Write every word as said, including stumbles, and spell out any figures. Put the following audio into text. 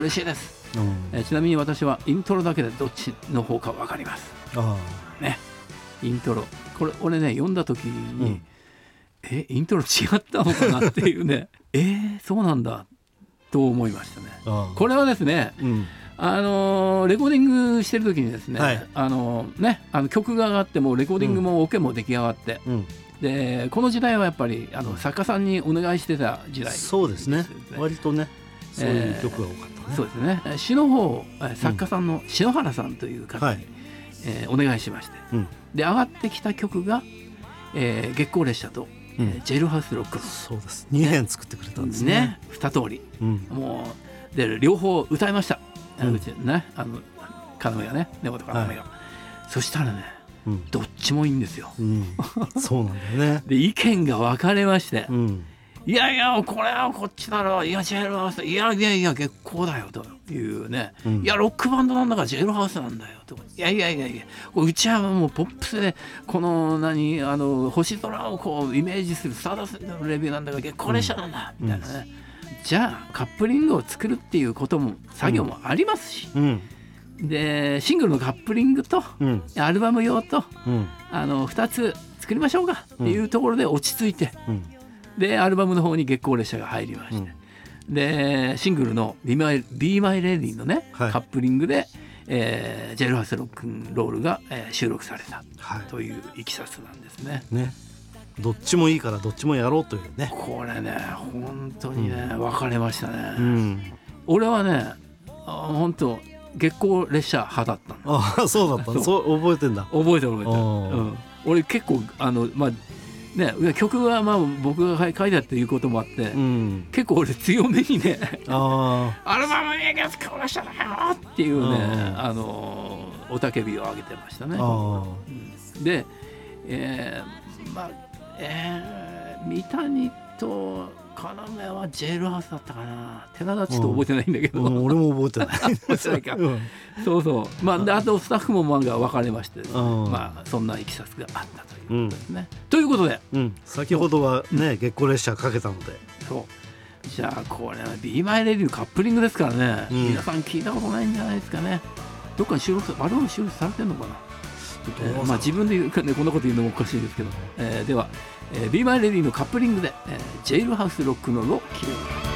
嬉しいです、 うんえー、ちなみに私はイントロだけでどっちの方か分かります。 あね、イントロこれ俺ね読んだ時に、うん、えイントロ違ったのかなっていうねえー、そうなんだと思いましたね。これはですね、うん、あのー、レコーディングしてる時にですね、はい、あのー、ねあの曲が上がってもレコーディングもオケも出来上がって、うん、でこの時代はやっぱりあの作家さんにお願いしてた時代、 そうですね、割とねそういう曲が多かったね、 えー、そうですね。詩の方作家さんの篠原さんという方に、はいえー、お願いしまして、うん、で上がってきた曲が、えー、月光列車と、うんえー、ジェイルハウスロック、 そうですにへん作ってくれたんですね。 ねに通り、うん、もうで両方歌いました、うん、うちねあの金目がね根本金目が、はい、そしたらね、うん、どっちもいいんですよ、うん、 そうなんだよねで意見が分かれまして、うんいやいやこれはこっちだろいやジェイルハウスいやいやいや月光だよというね、うん、いやロックバンドなんだからジェイルハウスなんだよといやいやいやいやうちはもうポップスでこの何あの星空をこうイメージするスターダストのレビューなんだから月光列車なんだ、うん、みたいなね、うん、じゃあカップリングを作るっていうことも作業もありますし、うんうん、でシングルのカップリングと、うん、アルバム用と、うん、あのふたつ作りましょうかっていうところで落ち着いて、うんでアルバムの方に月光列車が入りまして、うん、でシングルの Be My, Be My Lady のね、はい、カップリングで、えー、ジェイルハウスロックンロールが、えー、収録されたといういきさつなんですね、 はい、ねどっちもいいからどっちもやろうというねこれね本当にね、うん、分かれましたね、うん、俺はね本当月光列車派だったの。 あそうだったのそう覚えてんだ覚えてる覚えてる、うん、俺結構あのまあね、曲はまあ僕が書いたっていうこともあって、うん、結構俺強めにねあアルバムに月光列車だよっていうねああの雄たけびを上げてましたね。うん、で、えー、まあ、えー、三谷と要はジェイルハウスだったかな寺田ちょっと覚えてないんだけど、 うんうん、俺も覚えてない覚えてないか、うん、そうそう、まあ、であとスタッフもまあ分かれまして、まあ、そんないきさつがあったということですね、うん、ということで、 うん、先ほどはね月光列車かけたのでそうじゃあこれは Be My Lady カップリングですからね、うん、皆さん聞いたことないんじゃないですかね。どっかに収録アルバム収録されてるのかな、えーまあ、自分で言うか、ね、こんなこと言うのもおかしいですけど、えー、では、えー、Be My Lady のカップリングで、えー、ジェイルハウスロックのロッキー